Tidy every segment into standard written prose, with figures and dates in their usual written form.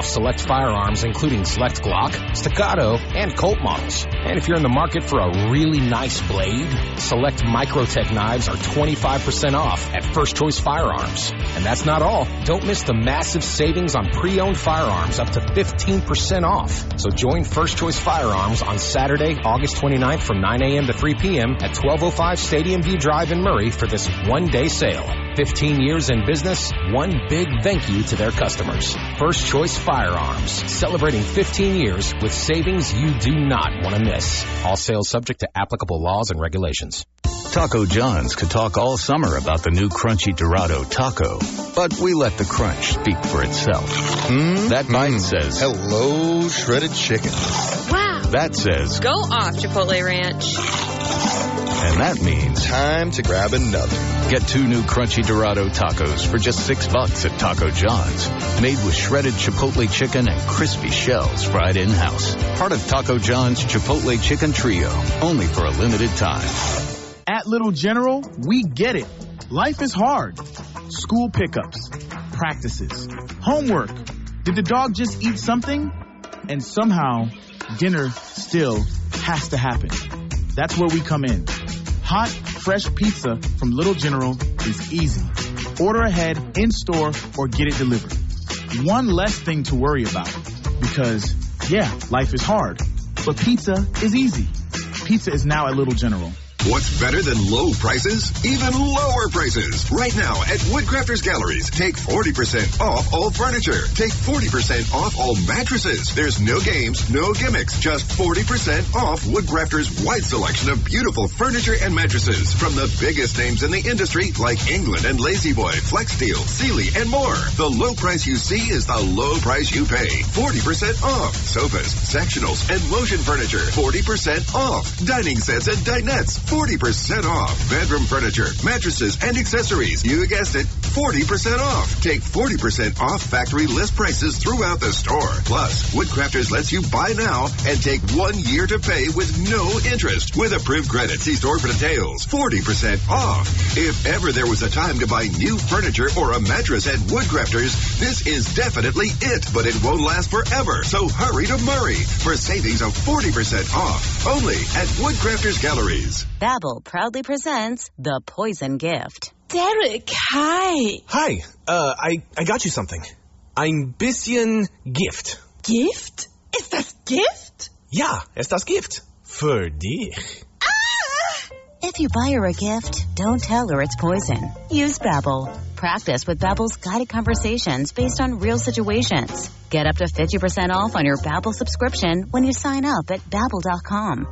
off select firearms, including select Glock, Staccato, and Colt models. And if you're in the market for a really nice blade, select Microtech knives are 25% off at First Choice Firearms. And that's not all. Don't miss the massive savings on pre-owned firearms up to 15% off. So join First Choice Firearms on Saturday, August 29th from 9 a.m. to 3 p.m. at 1205 Stadium View Drive in Murray for this one-day sale. 15 years in business, one big thank you to their customers. First Choice Firearms, celebrating 15 years with savings you do not want to miss. All sales subject to applicable laws and regulations. Taco John's could talk all summer about the new Crunchy Dorado taco, but we let the crunch speak for itself. That bite says, hello, shredded chicken. Wow. That says, go off, Chipotle Ranch. And that means time to grab another. Get 2 new Crunchy Dorado tacos for just $6 at Taco John's. Made with shredded Chipotle chicken and crispy shells fried in-house. Part of Taco John's Chipotle Chicken Trio. Only for a limited time. At Little General, we get it. Life is hard. School pickups, practices, homework. Did the dog just eat something? And somehow, dinner still has to happen. That's where we come in. Hot, fresh pizza from Little General is easy. Order ahead, in-store, or get it delivered. One less thing to worry about. Because, yeah, life is hard. But pizza is easy. Pizza is now at Little General. What's better than low prices? Even lower prices. Right now at Woodcrafters Galleries. Take 40% off all furniture. Take 40% off all mattresses. There's no games, no gimmicks. Just 40% off Woodcrafters' wide selection of beautiful furniture and mattresses from the biggest names in the industry like England and La-Z-Boy, Flexsteel, Sealy, and more. The low price you see is the low price you pay. 40% off. Sofas, sectionals, and motion furniture. 40% off. Dining sets and dinettes. 40% off. Bedroom furniture, mattresses, and accessories. You guessed it, 40% off. Take 40% off factory list prices throughout the store. Plus, Woodcrafters lets you buy now and take 1 year to pay with no interest. With approved credit, see store for details. 40% off. If ever there was a time to buy new furniture or a mattress at Woodcrafters, this is definitely it, but it won't last forever. So hurry to Murray for savings of 40% off. Only at Woodcrafters Galleries. Babbel proudly presents The Poison Gift. Derek, hi. Hi, I got you something. Ein bisschen Gift. Gift? Ist das Gift? Ja, ist das Gift. Für dich. If you buy her a gift, don't tell her it's poison. Use Babbel. Practice with Babbel's guided conversations based on real situations. Get up to 50% off on your Babbel subscription when you sign up at Babbel.com.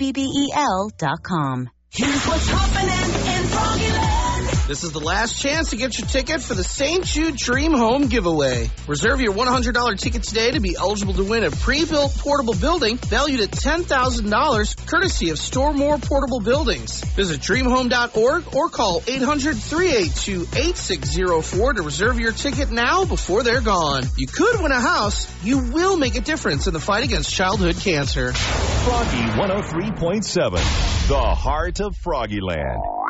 Babbel.com. Here's what's happening in Froggyland. This is the last chance to get your ticket for the St. Jude Dream Home giveaway. Reserve your $100 ticket today to be eligible to win a pre-built portable building valued at $10,000, courtesy of Store More Portable Buildings. Visit dreamhome.org or call 800-382-8604 to reserve your ticket now before they're gone. You could win a house. You will make a difference in the fight against childhood cancer. Froggy 103.7, the heart of Froggyland.